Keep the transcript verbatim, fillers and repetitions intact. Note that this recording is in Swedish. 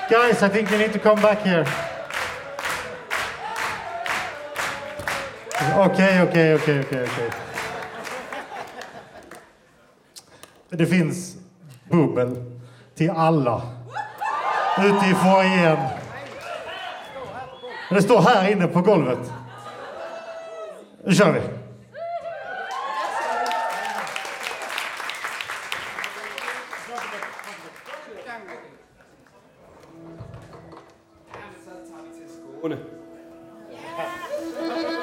Guys, I think you need to come back here. Okej, okej, okej, okej, okej. Det finns bubbel till alla. Ute i foajén. Det står här inne på golvet. Nu kör vi. Skåne.